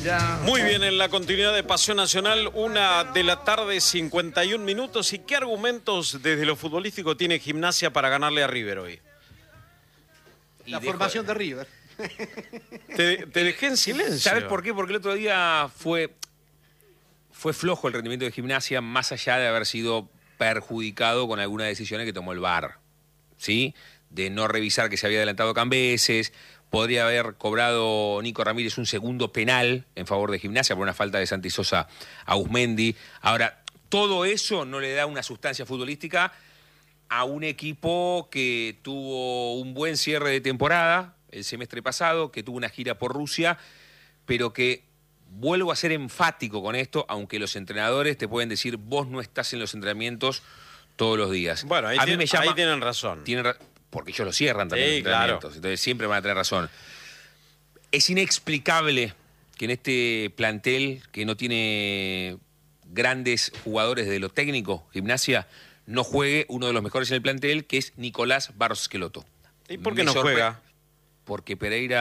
Ya. Muy bien, en la continuidad de Pasión Nacional, 1:51 PM. ¿Y qué argumentos desde lo futbolístico tiene Gimnasia para ganarle a River hoy? La formación de River. Te dejé en silencio. ¿Sabes por qué? Porque el otro día fue flojo el rendimiento de Gimnasia, más allá de haber sido perjudicado con algunas decisiones que tomó el VAR, ¿sí? De no revisar que se había adelantado Cambeses. Podría haber cobrado Nico Ramírez un segundo penal en favor de Gimnasia por una falta de Santi Sosa a Uzmendi. Ahora, todo eso no le da una sustancia futbolística a un equipo que tuvo un buen cierre de temporada el semestre pasado, que tuvo una gira por Rusia, pero que, vuelvo a ser enfático con esto, aunque los entrenadores te pueden decir, vos no estás en los entrenamientos todos los días. Bueno, ahí tienen razón. Porque ellos lo cierran también los entrenamientos, claro. Entonces siempre van a tener razón. Es inexplicable que en este plantel, que no tiene grandes jugadores de lo técnico, Gimnasia, no juegue uno de los mejores en el plantel, que es Nicolás Barros Schelotto. ¿Y por qué no juega? Porque Pereira